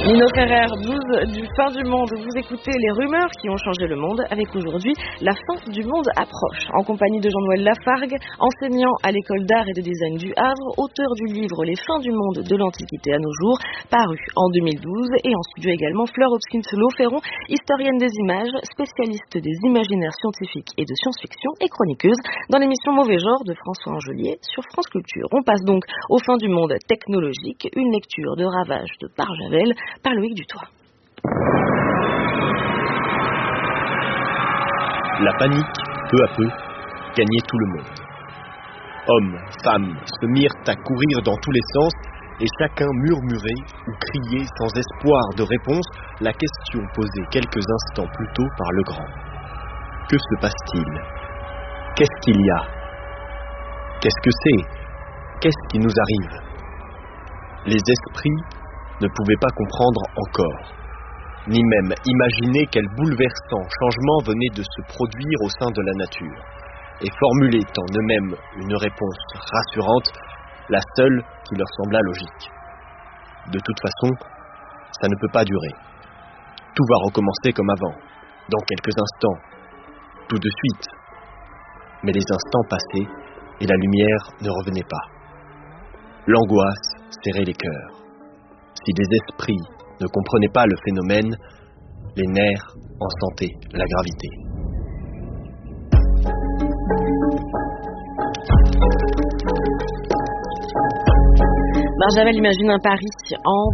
Nino Ferrer, blues du fin du monde. Vous écoutez les rumeurs qui ont changé le monde avec aujourd'hui la fin du monde approche. En compagnie de Jean-Noël Lafargue, enseignant à l'école d'art et de design du Havre, auteur du livre Les fins du monde de l'Antiquité à nos jours, paru en 2012. Et en studio également Fleur Hopkins-Loferron, historienne des images, spécialiste des imaginaires scientifiques et de science-fiction et chroniqueuse dans l'émission Mauvais Genre de François Angelier sur France Culture. On passe donc aux fins du monde technologique, une lecture de Ravage de Barjavel par Loïc Dutoit. La panique, peu à peu, gagnait tout le monde. Hommes, femmes se mirent à courir dans tous les sens et chacun murmurait ou criait sans espoir de réponse la question posée quelques instants plus tôt par le grand. Que se passe-t-il ? Qu'est-ce qu'il y a ? Qu'est-ce que c'est ? Qu'est-ce qui nous arrive ? Les esprits ne pouvaient pas comprendre encore, ni même imaginer quel bouleversant changement venait de se produire au sein de la nature, et formulaient en eux-mêmes une réponse rassurante, la seule qui leur sembla logique. De toute façon, ça ne peut pas durer. Tout va recommencer comme avant, dans quelques instants, tout de suite. Mais les instants passaient, et la lumière ne revenait pas. L'angoisse serrait les cœurs. Si les esprits ne comprenaient pas le phénomène, les nerfs en sentaient la gravité. Barjavel imagine un Paris en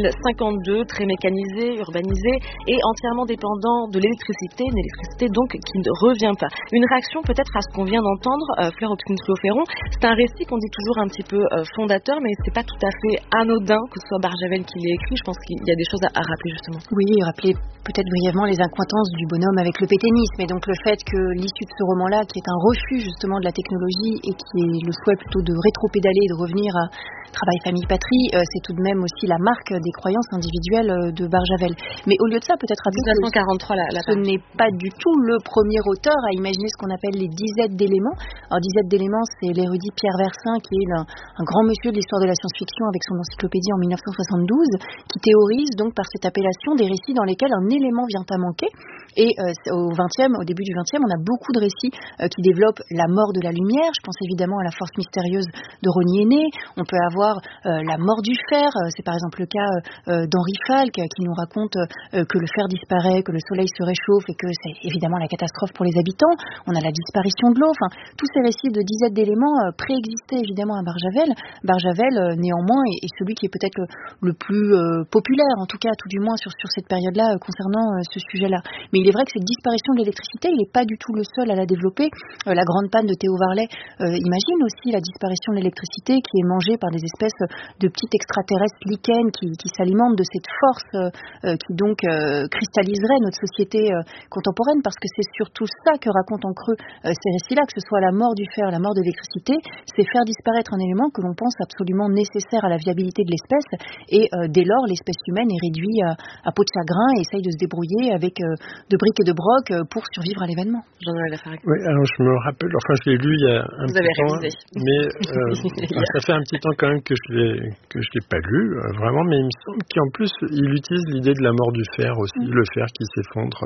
2052, très mécanisé, urbanisé et entièrement dépendant de l'électricité, une électricité donc qui ne revient pas. Une réaction peut-être à ce qu'on vient d'entendre, Fleur Hopkins-Loferron, c'est un récit qu'on dit toujours un petit peu fondateur, mais c'est pas tout à fait anodin que ce soit Barjavel qui l'ait écrit. Je pense qu'il y a des choses à rappeler justement. Oui, rappeler peut-être brièvement les incointances du bonhomme avec le pétainisme, et donc le fait que l'issue de ce roman-là, qui est un refus justement de la technologie et qui est le souhait plutôt de rétro-pédaler et de revenir à travail, famille, patrie, c'est tout de même aussi la marque des croyances individuelles de Barjavel. Mais au lieu de ça, peut-être à 1943, ce n'est pas du tout le premier auteur à imaginer ce qu'on appelle les disettes d'éléments. Alors, disettes d'éléments, c'est l'érudit Pierre Versin, qui est un grand monsieur de l'histoire de la science-fiction avec son encyclopédie en 1972, qui théorise donc par cette appellation des récits dans lesquels un élément vient à manquer. Et au début du XXe, on a beaucoup de récits qui développent la mort de la lumière. Je pense évidemment à La force mystérieuse de Rosny Aîné. On peut avoir la mort du fer. C'est par exemple le cas d'Henri Falk qui nous raconte que le fer disparaît, que le soleil se réchauffe et que c'est évidemment la catastrophe pour les habitants. On a la disparition de l'eau. Enfin, tous ces récits de dizaines d'éléments préexistaient évidemment à Barjavel. Barjavel, néanmoins, est celui qui est peut-être le plus populaire, en tout cas, tout du moins sur cette période-là, concernant ce sujet-là. Mais il est vrai que cette disparition de l'électricité, il n'est pas du tout le seul à la développer. La grande panne de Théo Varlet imagine aussi la disparition de l'électricité qui est mangée par des espèces de petites extraterrestres lichens qui s'alimentent de cette force qui donc cristalliserait notre société contemporaine, parce que c'est surtout ça que racontent en creux ces récits-là, que ce soit la mort du fer, la mort de l'électricité, c'est faire disparaître un élément que l'on pense absolument nécessaire à la viabilité de l'espèce, et dès lors l'espèce humaine est réduite à peau de chagrin et essaye de se débrouiller avec de briques et de broc pour survivre à l'événement. Jean-Noël Lafargue. Oui, alors je me rappelle, enfin je l'ai lu il y a un petit temps, mais ça fait un petit temps quand même que je l'ai pas lu, vraiment, mais il me semble qu'en plus il utilise l'idée de la mort du fer aussi, le fer qui s'effondre.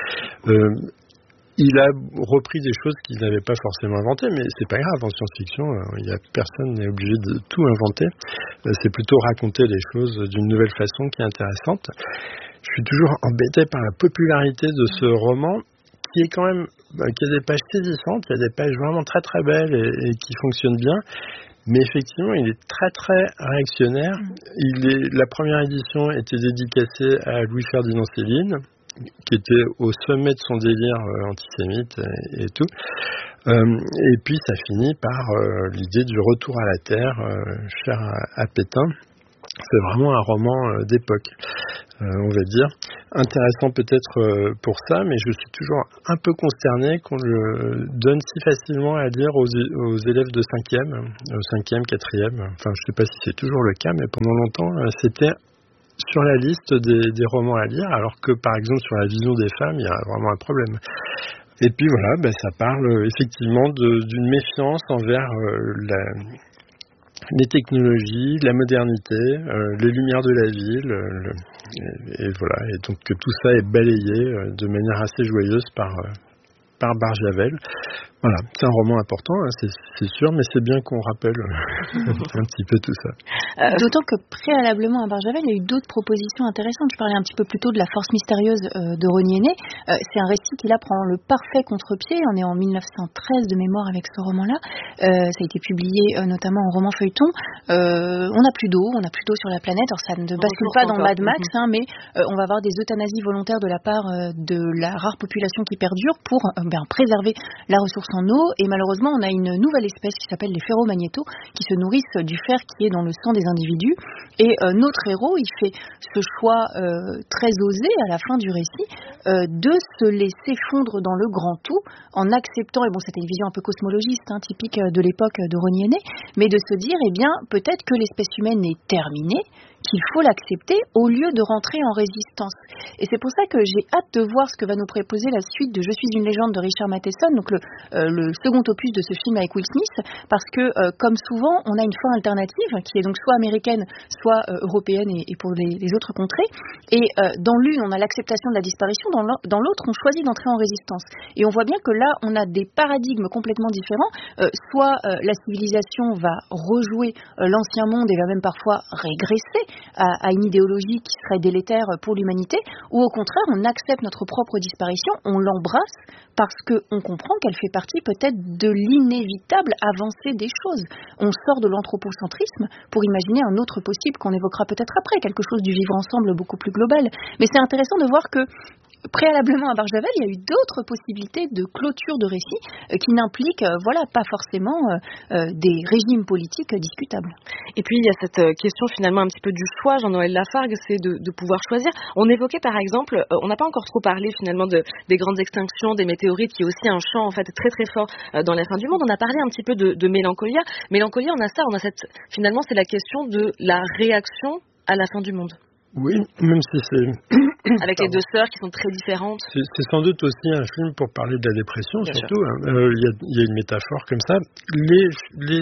Il a repris des choses qu'il n'avait pas forcément inventées, mais c'est pas grave, en science-fiction, personne n'est obligé de tout inventer. C'est plutôt raconter les choses d'une nouvelle façon qui est intéressante. Je suis toujours embêté par la popularité de ce roman, qui est quand même, qui a des pages saisissantes, il y a des pages vraiment très très belles et qui fonctionnent bien. Mais effectivement, il est très très réactionnaire. La première édition était dédicacée à Louis-Ferdinand Céline, qui était au sommet de son délire antisémite et tout. Et puis ça finit par l'idée du retour à la terre, cher à Pétain. C'est vraiment un roman d'époque, on va dire. Intéressant peut-être pour ça, mais je suis toujours un peu consterné qu'on le donne si facilement à lire aux élèves de 5e, 4e. Enfin, je ne sais pas si c'est toujours le cas, mais pendant longtemps, c'était sur la liste des romans à lire, alors que par exemple sur la vision des femmes, il y a vraiment un problème. Et puis voilà, ça parle effectivement d'une méfiance envers les technologies, la modernité, les lumières de la ville, et voilà. Et donc que tout ça est balayé de manière assez joyeuse par Barjavel. Voilà, c'est un roman important, hein, c'est sûr, mais c'est bien qu'on rappelle un petit peu tout ça. D'autant que préalablement à Barjavel, il y a eu d'autres propositions intéressantes. Je parlais un petit peu plus tôt de La Force mystérieuse de Rognéné. C'est un récit qui là prend le parfait contre-pied. On est en 1913 de mémoire avec ce roman-là. Ça a été publié notamment en roman feuilleton. On n'a plus d'eau sur la planète. Alors ça ne bascule pas dans Mad Max, hein, mais on va avoir des euthanasies volontaires de la part de la rare population qui perdure pour préserver la ressource en eau, et malheureusement on a une nouvelle espèce qui s'appelle les ferromagnétos qui se nourrissent du fer qui est dans le sang des individus, et notre héros il fait ce choix très osé à la fin du récit de se laisser fondre dans le grand tout en acceptant, et bon c'était une vision un peu cosmologiste, hein, typique de l'époque de Rognéné, mais de se dire peut-être que l'espèce humaine est terminée, qu'il faut l'accepter au lieu de rentrer en résistance. Et c'est pour ça que j'ai hâte de voir ce que va nous proposer la suite de Je suis une légende de Richard Matheson, donc le second opus de ce film avec Will Smith, parce que comme souvent on a une fin alternative qui est donc soit américaine, soit européenne et pour les autres contrées, et dans l'une on a l'acceptation de la disparition, dans l'autre on choisit d'entrer en résistance. Et on voit bien que là on a des paradigmes complètement différents, soit la civilisation va rejouer l'ancien monde et va même parfois régresser à une idéologie qui serait délétère pour l'humanité, ou au contraire on accepte notre propre disparition, on l'embrasse parce qu'on comprend qu'elle fait partie peut-être de l'inévitable avancée des choses. On sort de l'anthropocentrisme pour imaginer un autre possible qu'on évoquera peut-être après, quelque chose du vivre ensemble beaucoup plus global. Mais c'est intéressant de voir que préalablement à Barjavel, il y a eu d'autres possibilités de clôture de récits qui n'impliquent pas forcément des régimes politiques discutables. Et puis il y a cette question finalement un petit peu du choix, Jean-Noël Lafargue, c'est de pouvoir choisir. On évoquait par exemple, on n'a pas encore trop parlé finalement des grandes extinctions, des météorites, qui est aussi un champ en fait très très fort dans la fin du monde. On a parlé un petit peu de Mélancolia. Mélancolia, on a cette, finalement c'est la question de la réaction à la fin du monde. Oui, même si c'est... Avec les deux sœurs qui sont très différentes. C'est sans doute aussi un film pour parler de la dépression, bien surtout. Il y a une métaphore comme ça. Les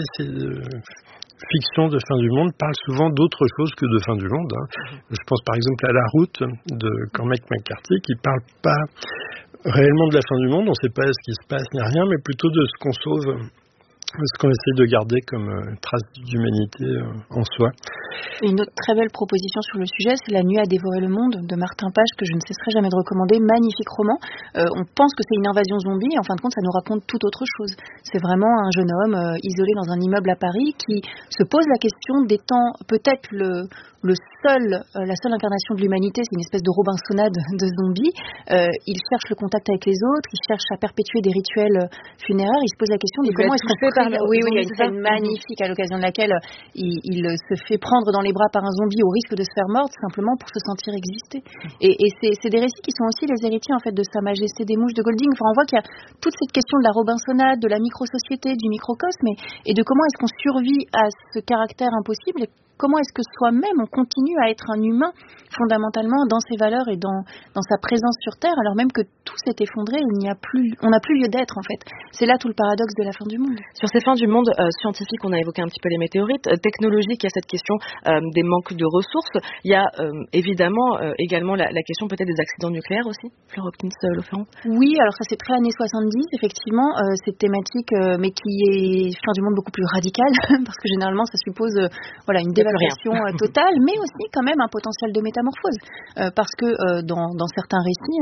fictions de fin du monde parlent souvent d'autre chose que de fin du monde. Hein. Je pense par exemple à La Route de Cormac McCarthy, qui parle pas réellement de la fin du monde. On ne sait pas ce qui se passe ni rien, mais plutôt de ce qu'on sauve, ce qu'on essaie de garder comme trace d'humanité en soi. Et une autre très belle proposition sur le sujet, c'est La Nuit a dévoré le monde de Martin Page, que je ne cesserai jamais de recommander. Magnifique roman. On pense que c'est une invasion zombie, et en fin de compte, ça nous raconte tout autre chose. C'est vraiment un jeune homme isolé dans un immeuble à Paris qui se pose la question d'étant peut-être la seule incarnation de l'humanité, c'est une espèce de Robinsonade de zombies. Il cherche le contact avec les autres, il cherche à perpétuer des rituels funéraires. Il se pose la question de comment est-ce qu'on fait par... Oui, il y a une scène magnifique à l'occasion de laquelle il se fait prendre dans les bras par un zombie au risque de se faire mordre simplement pour se sentir exister. Et c'est des récits qui sont aussi les héritiers en fait de Sa Majesté des Mouches de Golding. Enfin, on voit qu'il y a toute cette question de la Robinsonade, de la micro-société, du microcosme, et de comment est-ce qu'on survit à ce caractère impossible, et comment est-ce que soi-même on continue à être un humain fondamentalement dans ses valeurs et dans sa présence sur Terre, alors même que tout s'est effondré, on n'a plus lieu d'être en fait. C'est là tout le paradoxe de la fin du monde. Sur ces fins du monde scientifiques, on a évoqué un petit peu les météorites. Technologiques, il y a cette question des manques de ressources. Il y a évidemment également la question peut-être des accidents nucléaires aussi, Fleur Hopkins-Leferron. Oui, alors ça c'est très années 70, effectivement, cette thématique, mais qui est fin du monde beaucoup plus radicale, parce que généralement ça suppose une dévastation totale, mais aussi quand même un potentiel de métamorphose, parce que dans certains récits,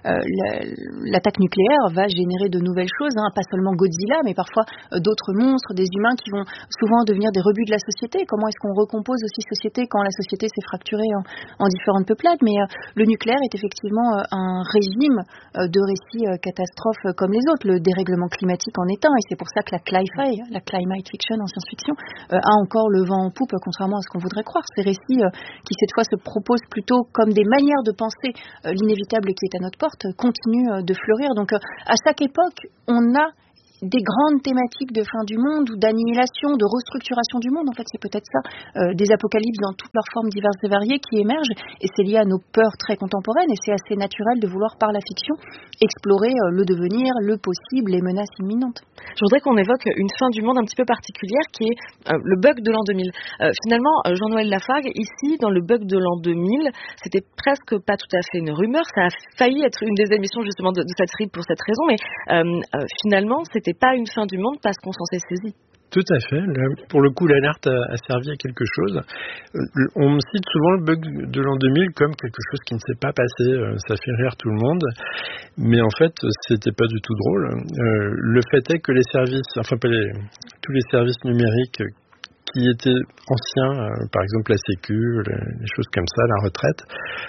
l'attaque nucléaire va générer de nouvelles choses, hein, pas seulement Godzilla, mais parfois d'autres monstres, des humains qui vont souvent devenir des rebuts de la société. Comment est-ce qu'on recompose aussi société quand la société s'est fracturée en différentes peuplades? Mais le nucléaire est effectivement un régime de récits catastrophes comme les autres. Le dérèglement climatique en est un, et c'est pour ça que la cli-fi, la climate fiction en science-fiction, a encore le vent en poupe, contrairement à ce qu'on voudrait croire. Ces récits qui cette fois se proposent plutôt comme des manières de penser l'inévitable qui est à notre porte continuent de fleurir. Donc à chaque époque, on a des grandes thématiques de fin du monde ou d'annihilation, de restructuration du monde. En fait, c'est peut-être ça, des apocalypses dans toutes leurs formes diverses et variées qui émergent, et c'est lié à nos peurs très contemporaines, et c'est assez naturel de vouloir, par la fiction, explorer le devenir, le possible, les menaces imminentes. Je voudrais qu'on évoque une fin du monde un petit peu particulière qui est le bug de l'an 2000. Finalement, Jean-Noël Lafargue, ici, dans le bug de l'an 2000, c'était presque pas tout à fait une rumeur, ça a failli être une des émissions justement de cette série pour cette raison, mais finalement, c'était pas une fin du monde parce qu'on s'en s'est saisi. Tout à fait. Là, pour le coup, l'alerte a servi à quelque chose. On me cite souvent le bug de l'an 2000 comme quelque chose qui ne s'est pas passé. Ça fait rire tout le monde. Mais en fait, c'était pas du tout drôle. Le fait est que les services, tous les services numériques qui étaient anciens, par exemple la Sécu, les choses comme ça, la retraite,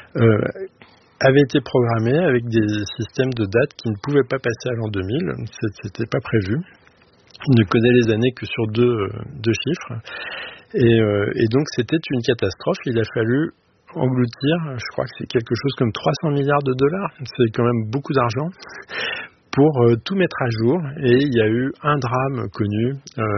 avaient été programmés avec des systèmes de dates qui ne pouvaient pas passer à l'an 2000. C'était pas prévu. Il ne connaît les années que sur deux chiffres. Et donc, c'était une catastrophe. Il a fallu engloutir, je crois que c'est quelque chose comme 300 milliards de dollars. C'est quand même beaucoup d'argent pour tout mettre à jour. Et il y a eu un drame connu,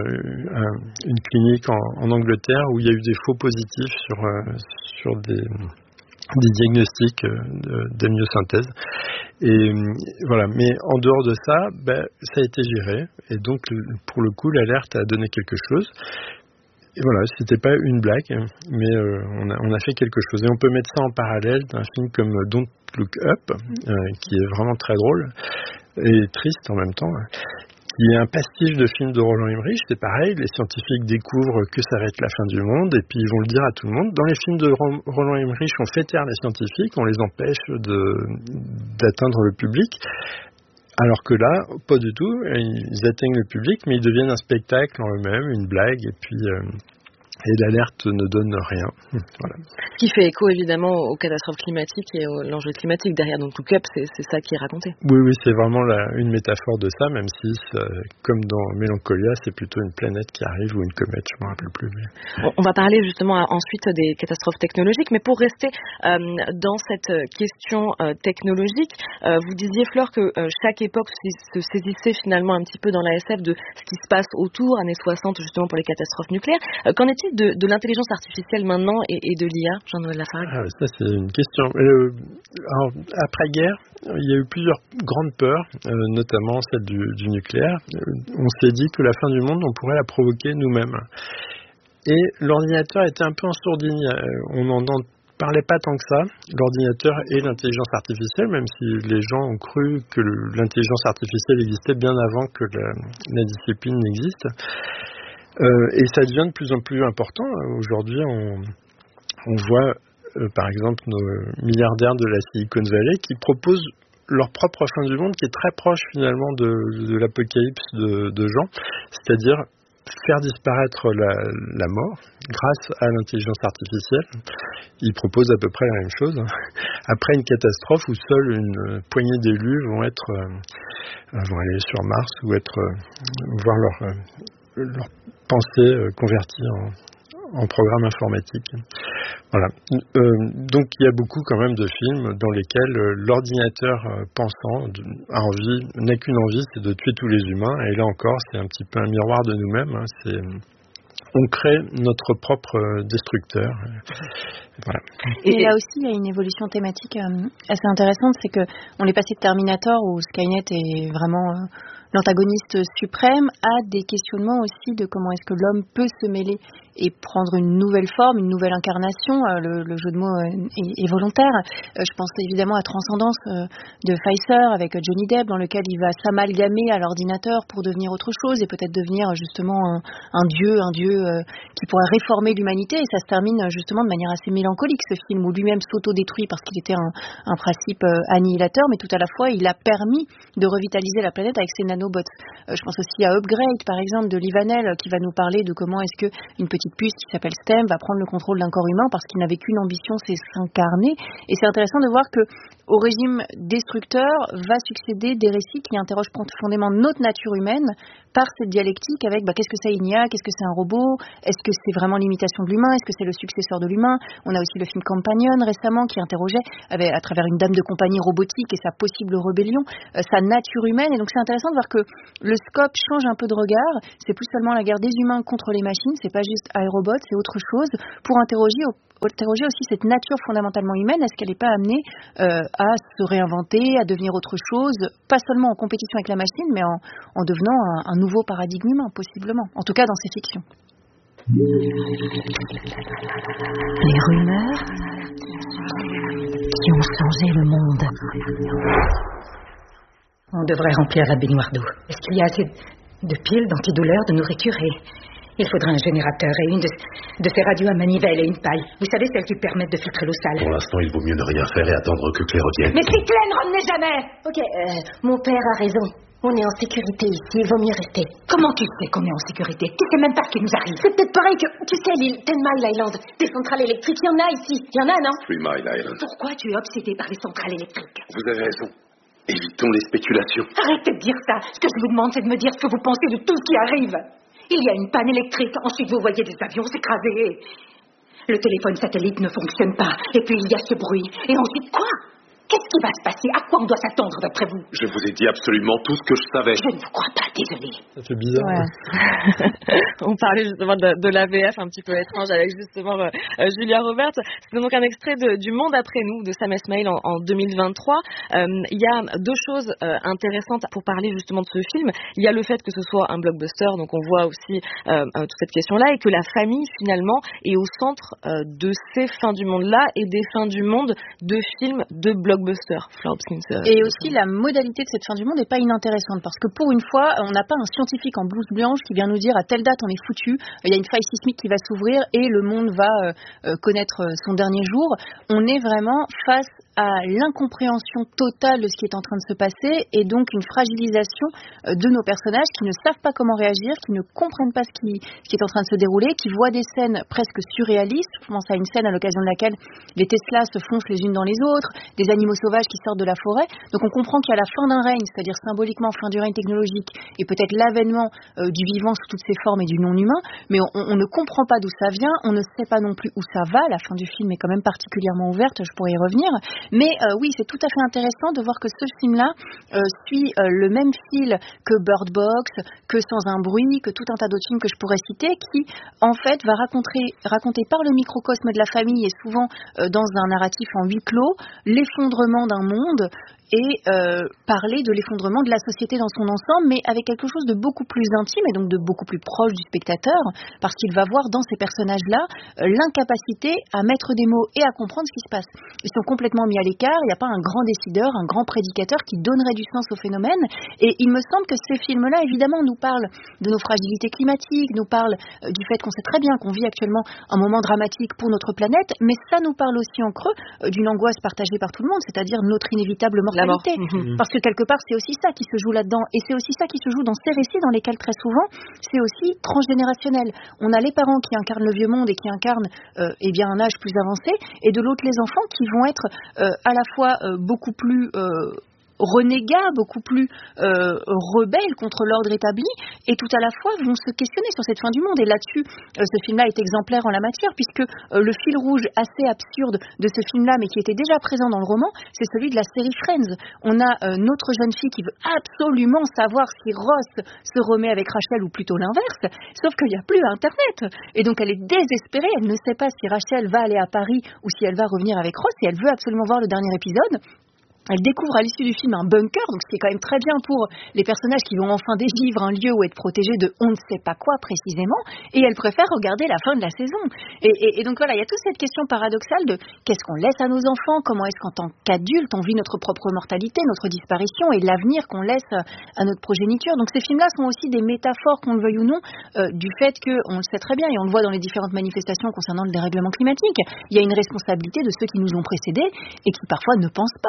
une clinique en Angleterre où il y a eu des faux positifs sur des diagnostics d'amniosynthèse. Et voilà, mais en dehors de ça, ça a été géré. Et donc, pour le coup, l'alerte a donné quelque chose. Et voilà, c'était pas une blague, mais on a fait quelque chose. Et on peut mettre ça en parallèle d'un film comme Don't Look Up, qui est vraiment très drôle et triste en même temps. Il y a un pastiche de film de Roland Emmerich, c'est pareil, les scientifiques découvrent que ça va être la fin du monde et puis ils vont le dire à tout le monde. Dans les films de Roland Emmerich, on fait taire les scientifiques, on les empêche d'atteindre le public, alors que là, pas du tout, ils atteignent le public, mais ils deviennent un spectacle en eux-mêmes, une blague, et puis et l'alerte ne donne rien. Voilà. Ce qui fait écho évidemment aux catastrophes climatiques et à l'enjeu climatique derrière. Donc Look Up, c'est ça qui est raconté. Oui, c'est vraiment une métaphore de ça, même si, comme dans Mélancolia, c'est plutôt une planète qui arrive ou une comète, je ne me rappelle plus. Mais... On va parler justement ensuite des catastrophes technologiques, mais pour rester dans cette question technologique, vous disiez, Fleur, que chaque époque se saisissait finalement un petit peu dans la SF de ce qui se passe autour, années 60 justement pour les catastrophes nucléaires. Qu'en est-il de l'intelligence artificielle maintenant et de l'IA, Jean-Noël Lafargue? Ça, c'est une question. Alors, après-guerre, il y a eu plusieurs grandes peurs, notamment celle du nucléaire. On s'est dit que la fin du monde, on pourrait la provoquer nous-mêmes. Et l'ordinateur était un peu en sourdine. On n'en parlait pas tant que ça, l'ordinateur et l'intelligence artificielle, même si les gens ont cru que l'intelligence artificielle existait bien avant que la discipline n'existe. Et ça devient de plus en plus important. Aujourd'hui, on voit, par exemple, nos milliardaires de la Silicon Valley qui proposent leur propre fin du monde qui est très proche finalement de l'apocalypse de Jean, c'est-à-dire faire disparaître la mort grâce à l'intelligence artificielle. Ils proposent à peu près la même chose. Après une catastrophe où seule une poignée d'élus vont aller sur Mars ou voir leur pensée convertie en programme informatique. Voilà. Donc il y a beaucoup quand même de films dans lesquels l'ordinateur pensant n'a qu'une envie, c'est de tuer tous les humains. Et là encore, c'est un petit peu un miroir de nous-mêmes. On crée notre propre destructeur. Voilà. Et là aussi, il y a une évolution thématique assez intéressante, c'est que on est passé de Terminator où Skynet est vraiment l'antagoniste suprême à des questionnements aussi de comment est-ce que l'homme peut se mêler et prendre une nouvelle forme, une nouvelle incarnation. Le jeu de mots est volontaire. Je pense évidemment à Transcendance de Pfizer avec Johnny Depp, dans lequel il va s'amalgamer à l'ordinateur pour devenir autre chose et peut-être devenir justement un dieu qui pourrait réformer l'humanité. Et ça se termine justement de manière assez mélancolique, ce film, où lui-même s'auto-détruit parce qu'il était un principe annihilateur, mais tout à la fois il a permis de revitaliser la planète avec ses nanobots. Je pense aussi à Upgrade, par exemple, de Livanel, qui va nous parler de comment est-ce qu'une petite petite puce qui s'appelle STEM va prendre le contrôle d'un corps humain parce qu'il n'avait qu'une ambition, c'est s'incarner. Et c'est intéressant de voir que au régime destructeur va succéder des récits qui interrogent profondément notre nature humaine par cette dialectique avec qu'est-ce que c'est une IA, qu'est-ce que c'est un robot, est-ce que c'est vraiment l'imitation de l'humain, est-ce que c'est le successeur de l'humain. On a aussi le film Companion récemment qui interrogeait à travers une dame de compagnie robotique et sa possible rébellion, sa nature humaine. Et donc c'est intéressant de voir que le scope change un peu de regard. C'est plus seulement la guerre des humains contre les machines, c'est pas juste iRobot, c'est autre chose pour interroger aussi cette nature fondamentalement humaine. Est-ce qu'elle n'est pas amenée à se réinventer, à devenir autre chose, pas seulement en compétition avec la machine, mais en devenant un nouveau paradigme humain, possiblement, en tout cas dans ces fictions. Les rumeurs qui ont changé le monde. On devrait remplir la baignoire d'eau. Est-ce qu'il y a assez de piles, d'antidouleurs, de nourriture et... Il faudra un générateur et une de ces radios à manivelle et une paille. Vous savez, celles qui permettent de filtrer l'eau sale. Pour l'instant, il vaut mieux ne rien faire et attendre que Claire revienne. Mais si Claire ne revenait jamais! Ok, mon père a raison. On est en sécurité ici, il vaut mieux rester. Comment tu sais qu'on est en sécurité? Tu sais même pas ce qui nous arrive. C'est peut-être pareil que, tu sais, l'île 10 Mile Island. Des centrales électriques, il y en a ici. Il y en a, non? 3 Mile Island. Pourquoi tu es obsédé par les centrales électriques? Vous avez raison. Évitons les spéculations. Arrêtez de dire ça. Ce que je vous demande, c'est de me dire ce que vous pensez de tout ce qui arrive. Il y a une panne électrique, ensuite vous voyez des avions s'écraser. Le téléphone satellite ne fonctionne pas, et puis il y a ce bruit. Et ensuite quoi? Qu'est-ce qui va se passer? À quoi on doit s'attendre d'après vous? Je vous ai dit absolument tout ce que je savais. Je ne vous crois pas, désolé. Ça fait bizarre. Ouais. On parlait justement de l'AVF un petit peu étrange avec justement Julia Roberts. C'est donc un extrait du Monde après nous de Sam Esmail en 2023. Il y a deux choses intéressantes pour parler justement de ce film. Il y a le fait que ce soit un blockbuster, donc on voit aussi toute cette question-là, et que la famille finalement est au centre de ces fins du monde-là et des fins du monde de films de blockbuster. Et aussi la modalité de cette fin du monde n'est pas inintéressante parce que pour une fois on n'a pas un scientifique en blouse blanche qui vient nous dire à telle date on est foutu, il y a une faille sismique qui va s'ouvrir et le monde va connaître son dernier jour. On est vraiment face à l'incompréhension totale de ce qui est en train de se passer et donc une fragilisation de nos personnages qui ne savent pas comment réagir, qui ne comprennent pas ce qui est en train de se dérouler, qui voient des scènes presque surréalistes. Je pense à une scène à l'occasion de laquelle les Teslas se foncent les unes dans les autres, des animaux sauvages qui sortent de la forêt. Donc on comprend qu'à la fin d'un règne, c'est-à-dire symboliquement fin du règne technologique et peut-être l'avènement du vivant sous toutes ses formes et du non-humain, mais on ne comprend pas d'où ça vient, on ne sait pas non plus où ça va. La fin du film est quand même particulièrement ouverte, je pourrais y revenir. Mais oui, c'est tout à fait intéressant de voir que ce film-là suit le même fil que Bird Box, que Sans un bruit, que tout un tas d'autres films que je pourrais citer, qui en fait va raconter par le microcosme de la famille et souvent dans un narratif en huis clos, l'effondrement d'un monde et parler de l'effondrement de la société dans son ensemble, mais avec quelque chose de beaucoup plus intime et donc de beaucoup plus proche du spectateur, parce qu'il va voir dans ces personnages-là l'incapacité à mettre des mots et à comprendre ce qui se passe. Ils sont complètement mis à l'écart, il n'y a pas un grand décideur, un grand prédicateur qui donnerait du sens au phénomène, et il me semble que ces films-là, évidemment, nous parlent de nos fragilités climatiques, nous parlent du fait qu'on sait très bien qu'on vit actuellement un moment dramatique pour notre planète, mais ça nous parle aussi en creux d'une angoisse partagée par tout le monde, c'est-à-dire notre inévitable mortalité. Parce que quelque part, c'est aussi ça qui se joue là-dedans, et c'est aussi ça qui se joue dans ces récits dans lesquels très souvent, c'est aussi transgénérationnel. On a les parents qui incarnent le vieux monde et qui incarnent un âge plus avancé, et de l'autre les enfants qui vont être à la fois beaucoup plus renégats, beaucoup plus rebelles contre l'ordre établi, et tout à la fois vont se questionner sur cette fin du monde. Et là-dessus, ce film-là est exemplaire en la matière, puisque le fil rouge assez absurde de ce film-là, mais qui était déjà présent dans le roman, c'est celui de la série Friends. On a notre jeune fille qui veut absolument savoir si Ross se remet avec Rachel, ou plutôt l'inverse, sauf qu'il n'y a plus Internet. Et donc elle est désespérée, elle ne sait pas si Rachel va aller à Paris ou si elle va revenir avec Ross, et elle veut absolument voir le dernier épisode. Elle découvre à l'issue du film un bunker, donc ce qui est quand même très bien pour les personnages qui vont enfin dévivre un lieu où être protégés de on ne sait pas quoi précisément, et elle préfère regarder la fin de la saison. Et donc voilà, il y a toute cette question paradoxale de qu'est-ce qu'on laisse à nos enfants, comment est-ce qu'en tant qu'adultes on vit notre propre mortalité, notre disparition et l'avenir qu'on laisse à notre progéniture. Donc ces films-là sont aussi des métaphores, qu'on le veuille ou non, du fait qu'on le sait très bien, et on le voit dans les différentes manifestations concernant le dérèglement climatique, il y a une responsabilité de ceux qui nous ont précédés et qui parfois ne pensent pas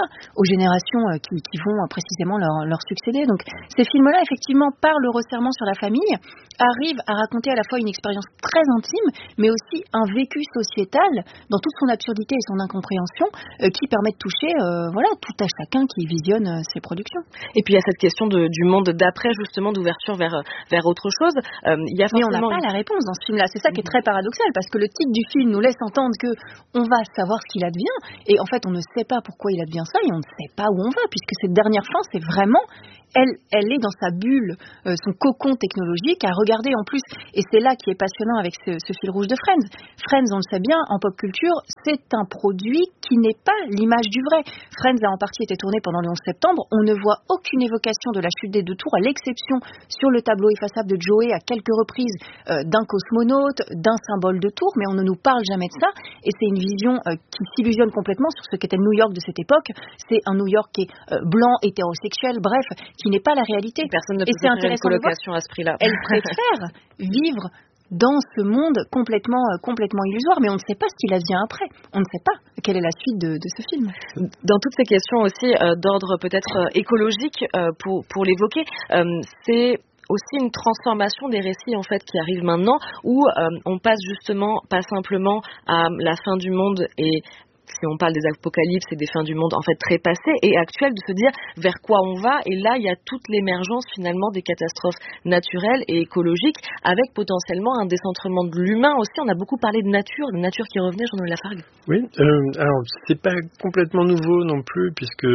aux générations qui vont précisément leur succéder. Donc ces films-là, effectivement, par le resserrement sur la famille, arrivent à raconter à la fois une expérience très intime, mais aussi un vécu sociétal dans toute son absurdité et son incompréhension, qui permet de toucher tout à chacun qui visionne ces productions. Et puis il y a cette question du monde d'après, justement, d'ouverture vers autre chose. Mais on n'a pas la réponse dans ce film-là. C'est ça qui est très paradoxal, parce que le titre du film nous laisse entendre qu'on va savoir ce qu'il advient, et en fait on ne sait pas pourquoi il advient ça, et on ne sait pas où on va, puisque cette dernière fin, c'est vraiment... Elle est dans sa bulle, son cocon technologique, à regarder en plus. Et c'est là qui est passionnant avec ce fil rouge de Friends. Friends, on le sait bien, en pop culture, c'est un produit qui n'est pas l'image du vrai. Friends a en partie été tourné pendant le 11 septembre. On ne voit aucune évocation de la chute des 2 tours, à l'exception sur le tableau effaçable de Joey à quelques reprises d'un cosmonaute, d'un symbole de tour, mais on ne nous parle jamais de ça. Et c'est une vision qui s'illusionne complètement sur ce qu'était New York de cette époque. C'est un New York qui est blanc, hétérosexuel, bref, qui n'est pas la réalité. Personne ne peut faire une colocation à ce prix-là. Elle préfère vivre dans ce monde complètement illusoire, mais on ne sait pas ce qu'il advient après. On ne sait pas quelle est la suite de ce film. Dans toutes ces questions aussi d'ordre peut-être écologique, pour l'évoquer, c'est aussi une transformation des récits en fait qui arrive maintenant, où on passe justement pas simplement à la fin du monde et si on parle des apocalypses et des fins du monde en fait très passées et actuelles, de se dire vers quoi on va. Et là, il y a toute l'émergence finalement des catastrophes naturelles et écologiques, avec potentiellement un décentrement de l'humain aussi. On a beaucoup parlé de nature qui revenait, Jean-Noël Lafargue. Oui, alors c'est pas complètement nouveau non plus, puisque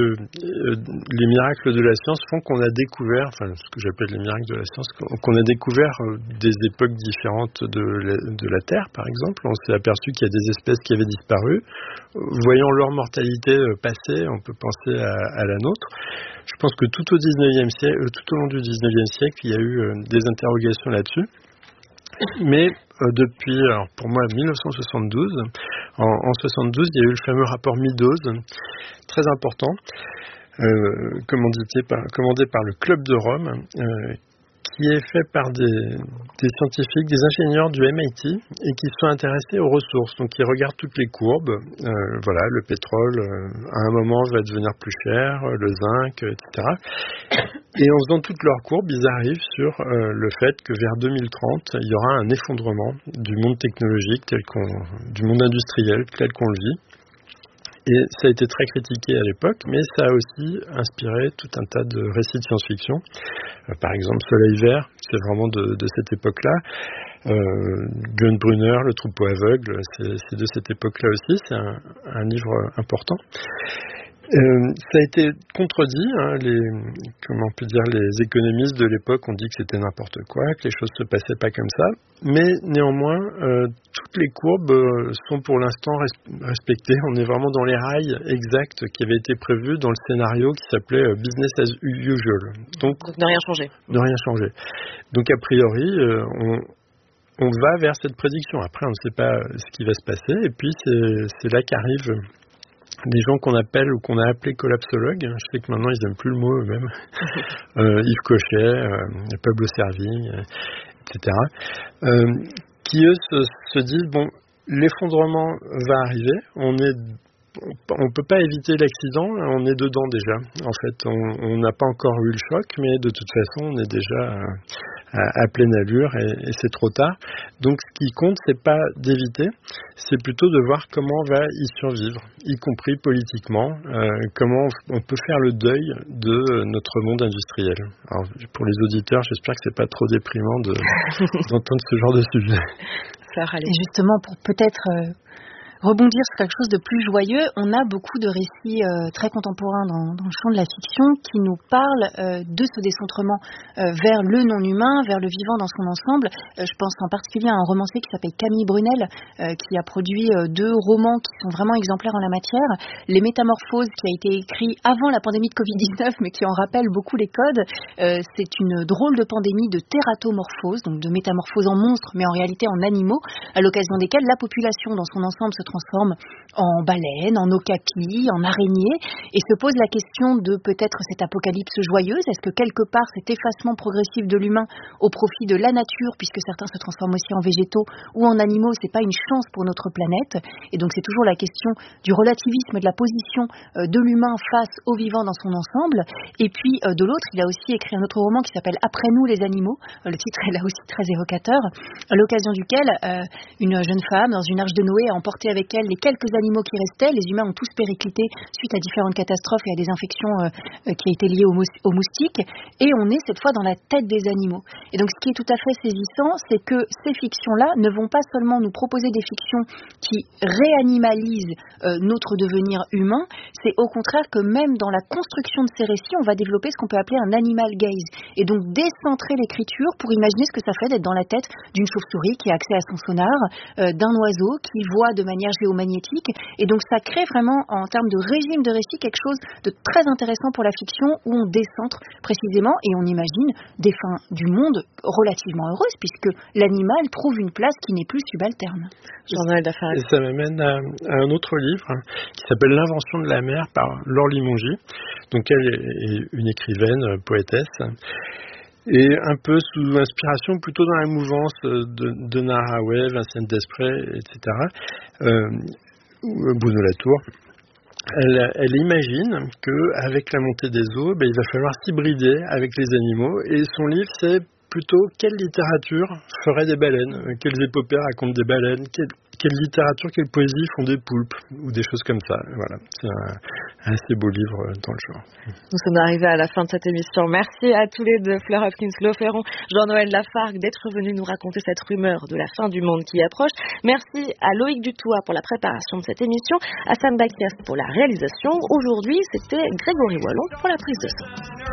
les miracles de la science font qu'on a découvert, enfin ce que j'appelle les miracles de la science, qu'on a découvert des époques différentes de la Terre, par exemple. On s'est aperçu qu'il y a des espèces qui avaient disparu. Voyant leur mortalité passer, on peut penser à la nôtre. Je pense que tout au long du 19e siècle, il y a eu des interrogations là-dessus. Mais depuis, alors pour moi, 1972, en 72, il y a eu le fameux rapport Meadows, très important, commandé par le Club de Rome, qui est fait par des scientifiques, des ingénieurs du MIT, et qui sont intéressés aux ressources. Donc ils regardent toutes les courbes. Le pétrole, à un moment, va devenir plus cher, le zinc, etc. Et en faisant toutes leurs courbes, ils arrivent sur le fait que vers 2030, il y aura un effondrement du monde technologique, du monde industriel tel qu'on le vit. Et ça a été très critiqué à l'époque, mais ça a aussi inspiré tout un tas de récits de science-fiction. Par exemple, Soleil Vert, c'est vraiment de cette époque-là. Gun Brunner, Le troupeau aveugle, c'est de cette époque-là aussi. C'est un livre important. Ça a été contredit, les économistes de l'époque ont dit que c'était n'importe quoi, que les choses se passaient pas comme ça, mais néanmoins toutes les courbes sont pour l'instant respectées. On est vraiment dans les rails exacts qui avaient été prévus dans le scénario qui s'appelait Business as usual. Donc ne rien changer. Donc a priori on va vers cette prédiction. Après on ne sait pas ce qui va se passer, et puis c'est là qu'arrive des gens qu'on appelle ou qu'on a appelés collapsologues. Je sais que maintenant ils n'aiment plus le mot eux-mêmes. Yves Cochet, Pablo Servigne, etc. Qui eux se disent l'effondrement va arriver. On peut pas éviter l'accident. On est dedans déjà. En fait, on n'a pas encore eu le choc, mais de toute façon, on est déjà à pleine allure et c'est trop tard. Donc ce qui compte, c'est pas d'éviter, c'est plutôt de voir comment on va y survivre, y compris politiquement, comment on peut faire le deuil de notre monde industriel. Alors pour les auditeurs, j'espère que c'est pas trop déprimant d'entendre ce genre de sujet. Et justement, pour peut-être rebondir sur quelque chose de plus joyeux, on a beaucoup de récits très contemporains dans le champ de la fiction qui nous parlent de ce décentrement vers le non-humain, vers le vivant dans son ensemble. Je pense en particulier à un romancier qui s'appelle Camille Brunel, qui a produit 2 romans qui sont vraiment exemplaires en la matière. Les Métamorphoses, qui a été écrit avant la pandémie de Covid-19, mais qui en rappelle beaucoup les codes. C'est une drôle de pandémie de tératomorphose, donc de métamorphose en monstres, mais en réalité en animaux, à l'occasion desquelles la population dans son ensemble se transforment en baleines, en okapis, en araignées, et se pose la question de peut-être cette apocalypse joyeuse. Est-ce que quelque part cet effacement progressif de l'humain au profit de la nature, puisque certains se transforment aussi en végétaux ou en animaux, c'est pas une chance pour notre planète? Et donc c'est toujours la question du relativisme, de la position de l'humain face au vivant dans son ensemble. Et puis de l'autre, il a aussi écrit un autre roman qui s'appelle Après nous les animaux. Le titre est là aussi très évocateur, à l'occasion duquel une jeune femme dans une arche de Noé a emporté avec elle les quelques animaux qui restaient. Les humains ont tous périclité suite à différentes catastrophes et à des infections qui étaient liées aux moustiques. Et on est cette fois dans la tête des animaux. Et donc ce qui est tout à fait saisissant, c'est que ces fictions-là ne vont pas seulement nous proposer des fictions qui réanimalisent notre devenir humain, c'est au contraire que même dans la construction de ces récits, on va développer ce qu'on peut appeler un animal gaze. Et donc décentrer l'écriture pour imaginer ce que ça fait d'être dans la tête d'une chauve-souris qui a accès à son sonar, d'un oiseau qui voit de manière géomagnétique. Et donc ça crée vraiment, en termes de régime de récit, quelque chose de très intéressant pour la fiction, où on décentre précisément et on imagine des fins du monde relativement heureuses, puisque l'animal trouve une place qui n'est plus subalterne. Jean-Noël Lafargue. Et ça m'amène à un autre livre qui s'appelle L'invention de la mer par Laure Limongi. Donc elle est une écrivaine, poétesse, et un peu sous inspiration, plutôt dans la mouvance de Donna Haraway, Vinciane Desprez, etc., Bruno Latour. Elle imagine qu'avec la montée des eaux, il va falloir s'hybrider avec les animaux, et son livre, c'est plutôt quelle littérature ferait des baleines, quelles épopées racontent des baleines, quelle littérature, quelle poésie font des poulpes, ou des choses comme ça. Voilà, c'est un assez beau livre dans le genre. Nous sommes arrivés à la fin de cette émission. Merci à tous les deux, Fleur Hopkins, Flo Ferron, Jean-Noël Lafargue, d'être venus nous raconter cette rumeur de la fin du monde qui approche. Merci à Loïc Dutoit pour la préparation de cette émission, à Sam Bakias pour la réalisation. Aujourd'hui, c'était Grégory Wallon pour la prise de son.